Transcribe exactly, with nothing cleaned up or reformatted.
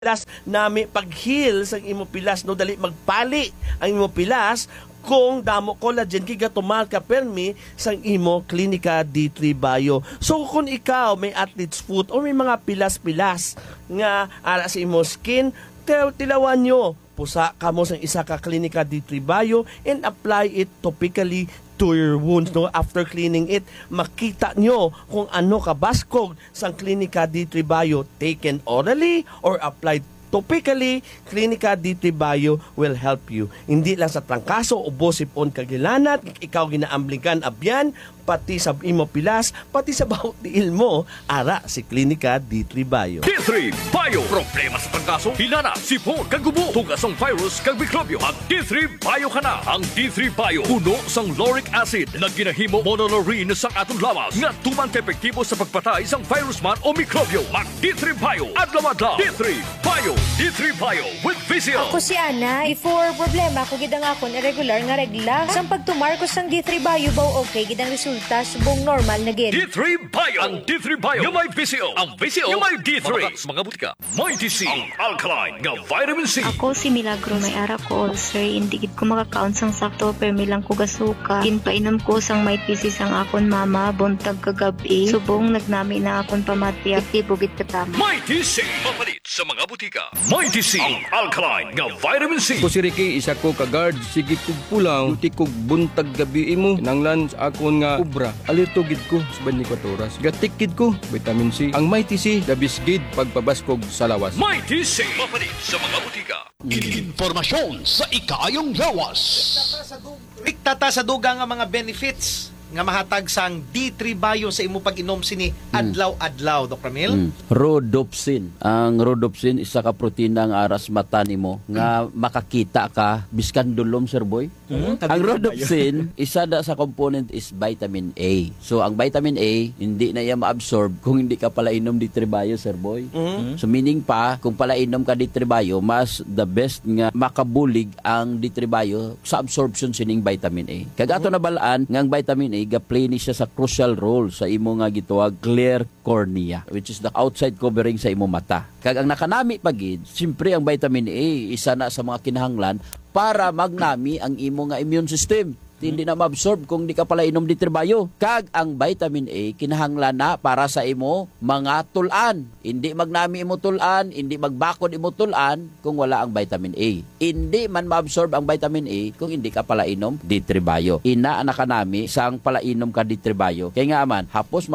pilas nami pag-heal sa imo pilas no dali magpali ang imo pilas kung damo collagen kiga tumal ka permi sang imo Klinika D three Bio. So kung ikaw may athlete's foot o may mga pilas-pilas nga ara sa imo skin, tilawan nyo pusa kamo sang isa ka Klinika D three Bio and apply it topically to your wounds. No? After cleaning it, makita nyo kung ano kabaskog sang Klinika D three Bio, taken orally or applied topically. Klinika D three Bio will help you. Hindi lang sa trangkaso, ubo, sipon, kagilanat, ikaw ginaambligan abyan, pati sa imo pilas, pati sa bawat tiil mo, ara si Klinika D three Bio. D three Bio. Problema sa trangkaso, hilana, sipon, kagubo, tugas ang virus, kag mikrobyo. Ang D three Bio ka na. Ang D three Bio, puno sang lauric acid na ginahimo monolaurin sang atong lawas nga tuman ka-epektibo sa pagpatay sang virus man o mikrobyo. Mag D three Bio, adlaw-adlaw. D three Bio. D three Bio with Vizio. Ako si Ana, before problema ko gidang akon irregular nga regla. Sang pagtumar ko sang D three Bio baw okay gidang resulta subong normal na gid. D three Bio. Ang D three Bio yung may Vizio. Ang Vizio yung may D three. Mga, mga butika. May D C. Ang alkaline nga vitamin C. Ako si Milagro, may ara ko ulcer. Hindi gid ko makakaon sang sakto pero may lang ko gasuka. Ginpainom ko sang may T C sang akon mama buntag kagabi. Subong nagnami na akon pamati aktibo gid katama. May D C. Mapalit sa mga butika. May D C. Ang alkaline nga vitamin C. Ko si Ricky, isa ko ka-guard. Sige kog pulang, luti kog buntag gabi mo. Nanglan sa akon nga ubra. Alerto gid ko sa twenty-four oras. Gatikid ko, vitamin C. Ang may T C, dabis gid pagpabaskog sa lawas. May D C. Mapalit sa mga butika. Informasyon sa ikayong lawas. Iktata sa dugang nga mga benefits nga mahatag sang D three Bio sa imo pag-inom sini adlaw-adlaw, Doctor Mil. Mm. Rhodopsin. Ang rhodopsin isa ka protina nga aras mata nimo nga mm. makakita ka biskan dulom, sir boy. Mm. Ang rhodopsin isa da sa component is vitamin A. So ang vitamin A hindi na iya ma-absorb kung hindi ka pala inom D three Bio, sir boy. Mm. So meaning pa kung pala inom ka D three Bio, mas the best nga makabulig ang D three Bio sa absorption sining vitamin A. Kagato mm. na balaan nga ang vitamin A ga-play ni siya sa crucial role sa imo nga gituwag clear cornea, which is the outside covering sa imo mata. Kag ang nakanami pagid, siyempre ang vitamin A isa na sa mga kinahanglan para magnami ang imo nga immune system. Hindi na ma-absorb kung di ka pala inom D three Bio. Kag ang vitamin A kinahanglan na para sa imo mga tulan. Hindi magnami imo tulan, hindi magbakod imo tulan kung wala ang vitamin A. Hindi man ma-absorb ang vitamin A kung hindi ka pala inom D three Bio. Ina anak kanami sang pala inom ka D three Bio. Kaya nga man hapos